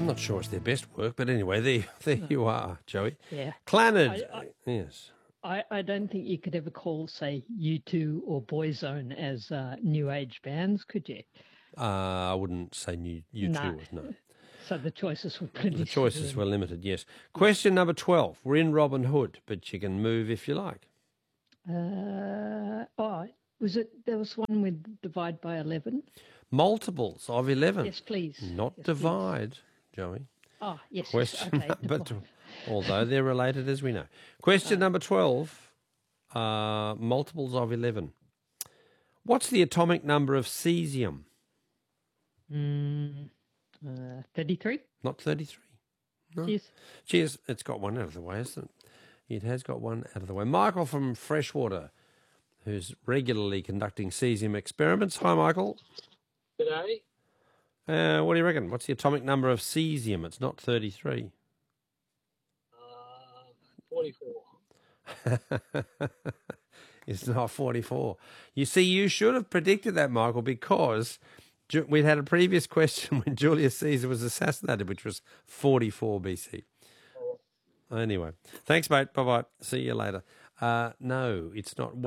not sure it's their best work, but anyway, there you are, Joey. Yeah. Clannad, yes. I don't think you could ever call, say, U2 or Boyzone as new age bands, could you? I wouldn't say U2 was, no. So the choices were pretty The choices were limited, yes. Question number 12. We're in Robin Hood, but you can move if you like. There was one with divide by 11? Multiples of 11. Yes, please. Not yes, divide, please. Joey. Oh, yes. Question Okay. number 12. Although they're related, as we know. Question number 12. Multiples of 11. What's the atomic number of cesium? 33? Not 33. No. Cheers. Cheers. It's got one out of the way, isn't it? It has got one out of the way. Michael from Freshwater, who's regularly conducting cesium experiments. Hi, Michael. G'day. What do you reckon? What's the atomic number of cesium? It's not 33. 44. It's not 44. You see, you should have predicted that, Michael, because we'd had a previous question when Julius Caesar was assassinated, which was 44 BC. Anyway, thanks, mate. Bye-bye. See you later. No, it's not.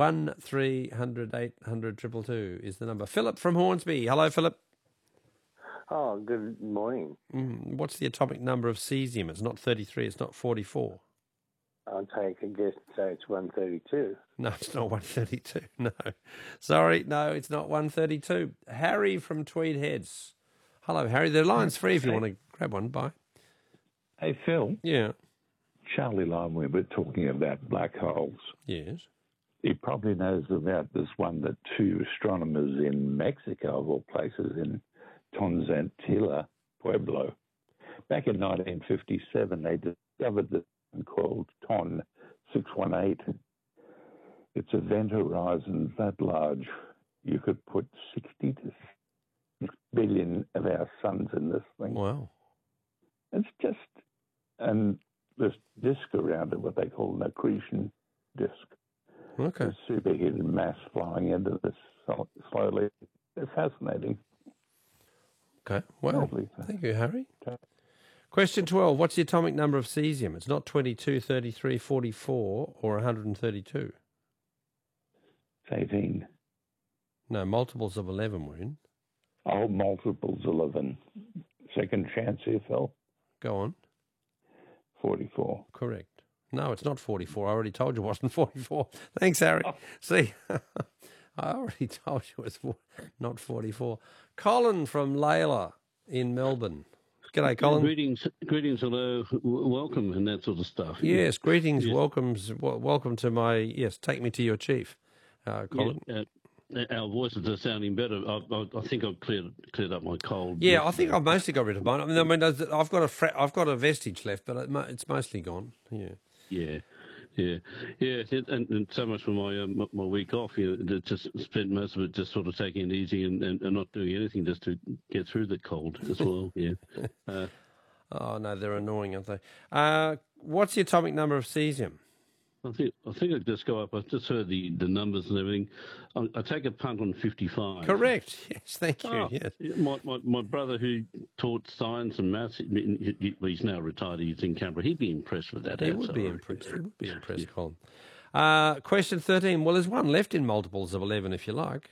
1-300-800-222 is the number. Philip from Hornsby. Hello, Philip. Oh, good morning. What's the atomic number of cesium? It's not 33. It's not 44. I'll take a guess and say it's 132. No, it's not 132. No. Sorry, no, it's not 132. Harry from Tweed Heads. Hello, Harry. The line's free if you want to grab one. Bye. Hey, Phil. Yeah. Charlie Lime, we were talking about black holes. Yes. He probably knows about this one that two astronomers in Mexico, of all places, in Tonzantilla, Pueblo. Back in 1957, they discovered this one called TON 618. It's a event horizon that large. You could put 60 to 6 billion of our suns in this thing. Wow. It's just, and this disk around it, what they call an accretion disk. Okay. A superheated mass flying into this slowly. It's fascinating. Okay. Well, Lovely. thank you, Harry. Okay. Question 12. What's the atomic number of cesium? It's not 22, 33, 44, or 132. It's 18. No, multiples of 11 we're in. Oh, multiples 11. Second chance here, Phil. Go on. 44. Correct. No, it's not 44. I already told you it wasn't 44. Thanks, Harry. Oh. See, I already told you it was not 44. Colin from Layla in Melbourne. G'day, Colin. Greetings, hello, welcome, and that sort of stuff. Yes, greetings, Yes. welcome to my, take me to your chief, Colin. Yeah, our voices are sounding better. I think I've cleared up my cold. Yeah, I think I've mostly got rid of mine. I mean, I've got a vestige left, but it's mostly gone. Yeah. And so much for my week off. Just spent most of it just sort of taking it easy and not doing anything just to get through the cold as well. Yeah. Oh no, they're annoying, aren't they? What's the atomic number of cesium? I think I'd just go up. I've just heard the numbers and everything. I take a punt on 55. Correct. Yes, thank you. Oh, yes. My brother who taught science and maths, he's now retired. He's in Canberra. He'd be impressed with that. He would be impressed. He would be impressed, Colin. Question 13. Well, there's one left in multiples of 11, if you like.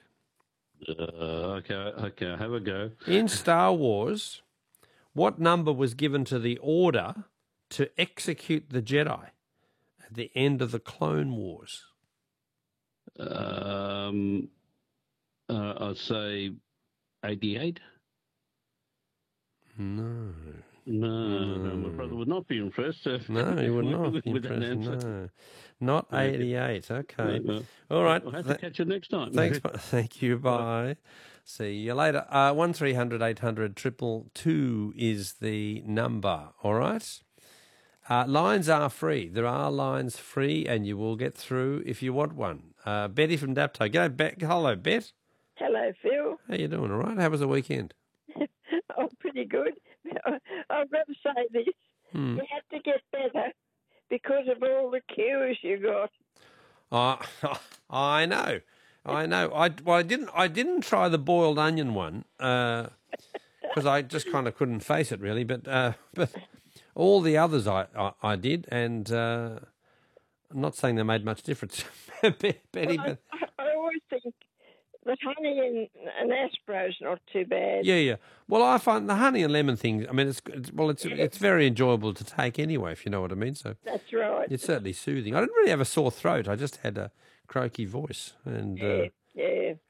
Okay. Have a go. In Star Wars, what number was given to the order to execute the Jedi at the end of the Clone Wars? I'd say 88. No. No, my brother would not be impressed. No, he would not be with that impressed. answer. No, not 88. Okay. No. All right. I'll have to catch you next time. Thanks. Thank you. Bye. See you later. 1-300-800-222 is the number. All right. Lines are free. There are lines free, and you will get through if you want one. Betty from Dapto. Go, hello, Bet. Hello, Phil. How you doing? All right. How was the weekend? Oh, pretty good. I've got to say this. You had to get better because of all the cues you got. I know. I didn't try the boiled onion one because because I just kind of couldn't face it really. But all the others I did, and I'm not saying they made much difference, Betty. Well, But I always think that honey and Aspro's not too bad. yeah. Well, I find the honey and lemon thing. I mean, it's very enjoyable to take anyway, if you know what I mean. So That's right. it's certainly soothing. I didn't really have a sore throat. I just had a croaky voice, and Yeah.